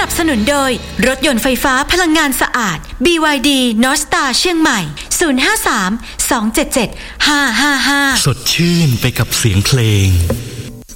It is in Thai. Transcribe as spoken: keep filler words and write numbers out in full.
บสนุนโดยรถยนต์ไฟฟ้าพลังงานสะอาด บี วาย ดี North Star เชียงใหม่ ศูนย์ ห้า สาม สอง เจ็ด เจ็ด ห้า ห้า ห้าสดชื่นไปกับเสียงเพลง